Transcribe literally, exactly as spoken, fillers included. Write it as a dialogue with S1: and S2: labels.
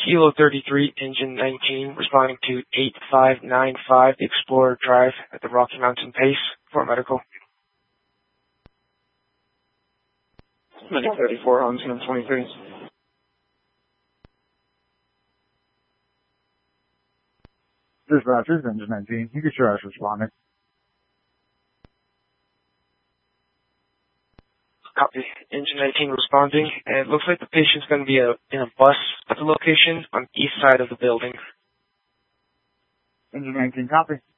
S1: Kilo thirty-three, Engine nineteen, responding to eight five nine five Explorer Drive at the Rocky Mountain Pace for medical. Medic thirty-four on ten twenty-three.
S2: Dispatch, this is Engine nineteen. You can sure us responding.
S1: Copy. Engine nineteen responding, and it looks like the patient's going to be a, in a bus at the location on the east side of the building.
S2: Engine nineteen, copy.